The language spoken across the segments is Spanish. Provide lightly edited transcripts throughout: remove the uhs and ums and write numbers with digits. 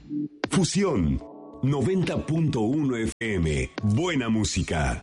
Fusión 90.1 FM. Buena música.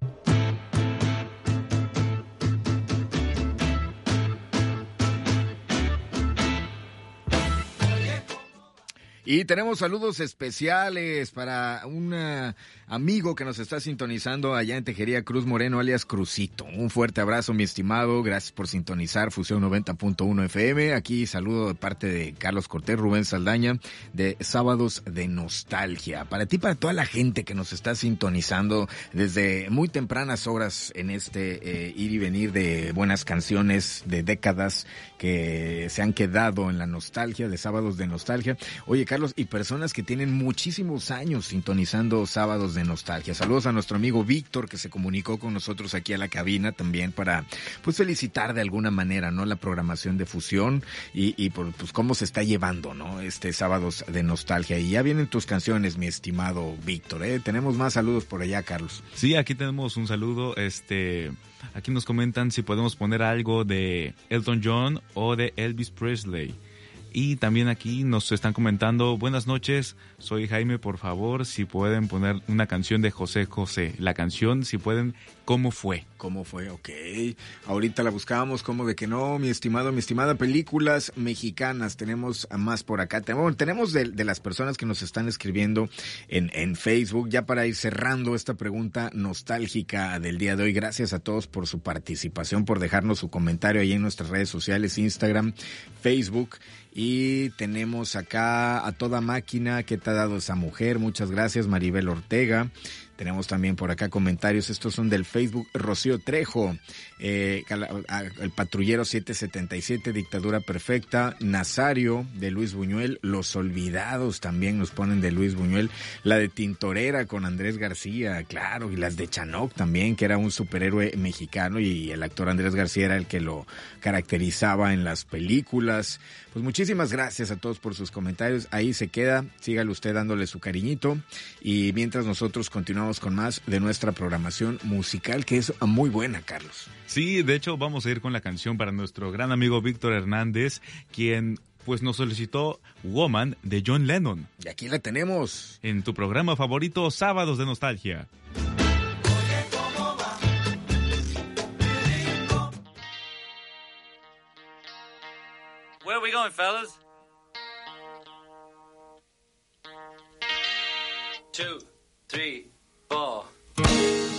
Y tenemos saludos especiales para un amigo que nos está sintonizando allá en Tejería, Cruz Moreno, alias Crucito. Un fuerte abrazo, mi estimado. Gracias por sintonizar Fusión 90.1 FM. Aquí saludo de parte de Carlos Cortés, Rubén Saldaña, de Sábados de Nostalgia. Para ti, para toda la gente que nos está sintonizando desde muy tempranas horas en este ir y venir de buenas canciones de décadas que se han quedado en la nostalgia, de Sábados de Nostalgia. Oye, Carlos, y personas que tienen muchísimos años sintonizando Sábados de Nostalgia. Saludos a nuestro amigo Víctor, que se comunicó con nosotros aquí a la cabina también para, pues, felicitar de alguna manera, ¿no?, la programación de Fusión y por, pues, cómo se está llevando, ¿no?, Sábados de Nostalgia. Y ya vienen tus canciones, mi estimado Víctor, ¿eh? Tenemos más saludos por allá, Carlos. Sí, aquí tenemos un saludo, aquí nos comentan si podemos poner algo de Elton John o de Elvis Presley. Y también aquí nos están comentando, buenas noches, soy Jaime, por favor, si pueden poner una canción de José José. La canción, si pueden, ¿cómo fue? ¿Cómo fue? Ok. Ahorita la buscábamos, como de que no, mi estimado, mi estimada. Películas mexicanas, tenemos más por acá. Tenemos de las personas que nos están escribiendo en Facebook, ya para ir cerrando esta pregunta nostálgica del día de hoy. Gracias a todos por su participación, por dejarnos su comentario ahí en nuestras redes sociales, Instagram, Facebook. Y tenemos acá a toda máquina, ¿qué te ha dado esa mujer? Muchas gracias, Maribel Ortega. Tenemos también por acá comentarios, estos son del Facebook, Rocío Trejo, el Patrullero 777, Dictadura Perfecta, Nazario, de Luis Buñuel, Los Olvidados también nos ponen de Luis Buñuel, la de Tintorera con Andrés García, claro, y las de Chanoc también, que era un superhéroe mexicano y el actor Andrés García era el que lo caracterizaba en las películas. Pues muchísimas gracias a todos por sus comentarios, ahí se queda, sígale usted dándole su cariñito y mientras nosotros continuamos con más de nuestra programación musical, que es muy buena, Carlos. Sí, de hecho vamos a ir con la canción para nuestro gran amigo Víctor Hernández, quien pues nos solicitó Woman de John Lennon. Y aquí la tenemos. En tu programa favorito, Sábados de Nostalgia. Where are we going, fellas? 2, 3, 4.